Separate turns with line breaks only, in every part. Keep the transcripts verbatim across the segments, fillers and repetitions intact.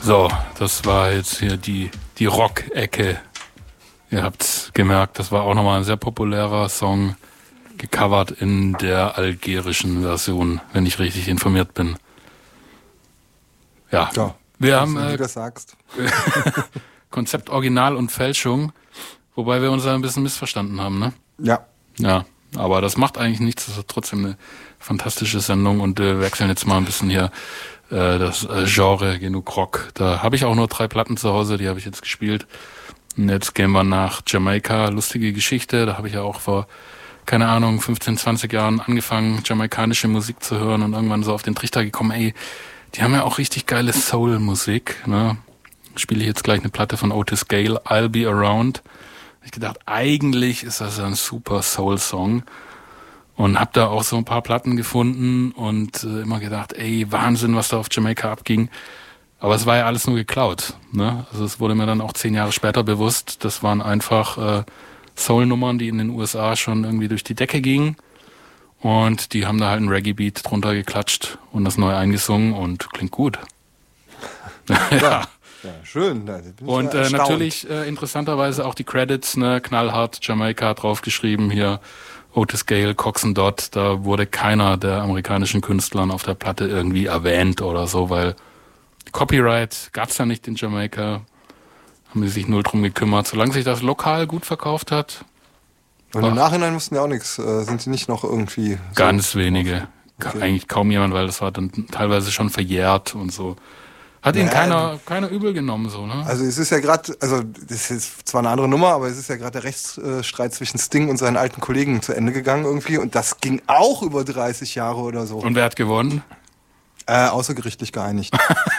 So, das war jetzt hier die, die Rock-Ecke. Ihr habt's gemerkt, das war auch nochmal ein sehr populärer Song, gecovert in der algerischen Version, wenn ich richtig informiert bin. Ja,
ja
wir haben
wenn
äh,
du das sagst.
Konzept Original und Fälschung, wobei wir uns da ein bisschen missverstanden haben, ne?
Ja.
Ja, aber das macht eigentlich nichts, das ist trotzdem eine fantastische Sendung und wir wechseln jetzt mal ein bisschen hier äh, das äh, Genre genug Rock. Da habe ich auch nur drei Platten zu Hause, die habe ich jetzt gespielt. Und jetzt gehen wir nach Jamaika, lustige Geschichte, da habe ich ja auch vor, keine Ahnung, fünfzehn, zwanzig Jahren angefangen, jamaikanische Musik zu hören und irgendwann so auf den Trichter gekommen, ey, die haben ja auch richtig geile Soul-Musik, ne? Spiele ich jetzt gleich eine Platte von Otis Gale, I'll Be Around. Hab ich gedacht, eigentlich ist das ein super Soul-Song und hab da auch so ein paar Platten gefunden und äh, immer gedacht, ey, Wahnsinn, was da auf Jamaika abging. Aber es war ja alles nur geklaut, ne? Also es wurde mir dann auch zehn Jahre später bewusst, das waren einfach äh, Soul-Nummern, die in den U S A schon irgendwie durch die Decke gingen. Und die haben da halt einen Reggae-Beat drunter geklatscht und das neu eingesungen und klingt gut.
ja. ja, schön. Da bin ich
und
ja
äh, natürlich äh, interessanterweise auch die Credits, ne, knallhart Jamaika draufgeschrieben, hier Otis Gale, Cox and Dot, da wurde keiner der amerikanischen Künstlern auf der Platte irgendwie erwähnt oder so, weil Copyright gab's ja nicht in Jamaika, haben die sich null drum gekümmert. Solange sich das lokal gut verkauft hat.
Und im Nachhinein mussten ja auch nichts, äh, sind sie nicht noch irgendwie... So
ganz wenige.
Okay.
Eigentlich kaum jemand, weil das war dann teilweise schon verjährt und so. Hat ihn
naja,
keiner, keiner übel genommen, so, ne?
Also es ist ja gerade, also das ist zwar eine andere Nummer, aber es ist ja gerade der Rechtsstreit zwischen Sting und seinen alten Kollegen zu Ende gegangen irgendwie und das ging auch über dreißig Jahre oder so.
Und wer hat gewonnen?
Äh, außergerichtlich geeinigt.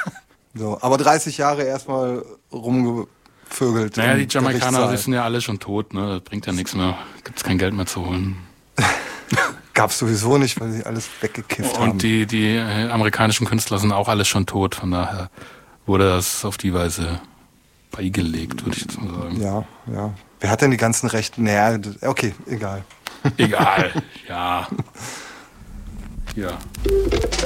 so, aber dreißig Jahre erstmal rumgevögelt.
Naja, die Jamaikaner, die sind ja alle schon tot, ne? Das bringt ja nichts mehr. Gibt's kein Geld mehr zu holen.
Gab's sowieso nicht, weil sie alles weggekifft
und
haben.
Und die, die äh, amerikanischen Künstler sind auch alle schon tot, von daher wurde das auf die Weise beigelegt, würde ich jetzt mal sagen.
Ja, ja. Wer hat denn die ganzen Rechte? Naja, okay, egal.
Egal, ja. Ja.